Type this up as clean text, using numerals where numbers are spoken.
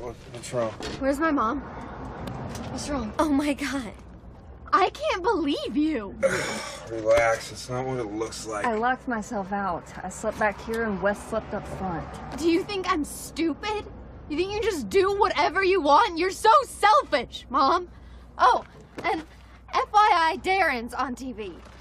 What's wrong? Where's my mom? What's wrong? Oh my God. I can't believe you. Relax, it's not what it looks like. I locked myself out. I slept back here and Wes slept up front. Do you think I'm stupid? You think you just do whatever you want? You're so selfish, Mom. Oh, and FYI, Darren's on TV.